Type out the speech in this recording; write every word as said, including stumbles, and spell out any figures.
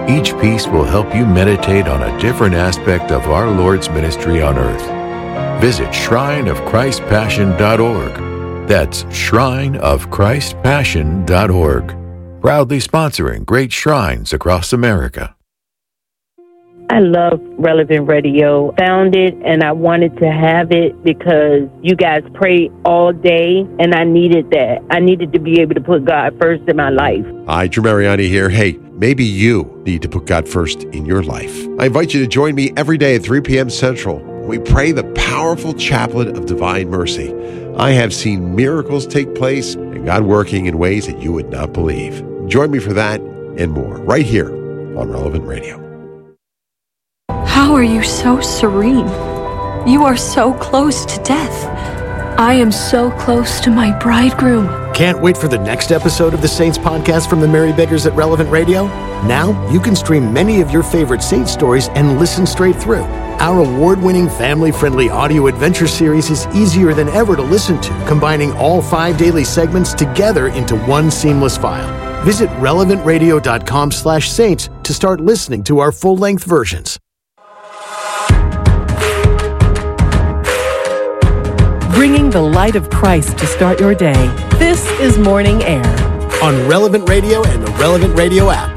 Each piece will help you meditate on a different aspect of our Lord's ministry on earth. Visit shrine of christ passion dot org. That's shrine of christ passion dot org. Proudly sponsoring great shrines across America. I love Relevant Radio. Found it and I wanted to have it because you guys pray all day and I needed that. I needed to be able to put God first in my life. Hi, Drew Mariani here. Hey, maybe you need to put God first in your life. I invite you to join me every day at three p.m. Central. We pray the powerful chaplet of divine mercy. I have seen miracles take place and God working in ways that you would not believe. Join me for that and more right here on Relevant Radio. How are you so serene? You are so close to death. I am so close to my bridegroom. Can't wait for the next episode of the Saints podcast from the Mary Beggars at Relevant Radio? Now you can stream many of your favorite Saints stories and listen straight through. Our award-winning, family-friendly audio adventure series is easier than ever to listen to, combining all five daily segments together into one seamless file. Visit relevant radio dot com slash saints to start listening to our full-length versions. Bringing the light of Christ to start your day. This is Morning Air on Relevant Radio and the Relevant Radio app.